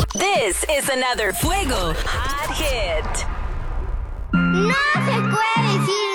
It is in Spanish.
This is another Fuego Hot Hit. No se puede decir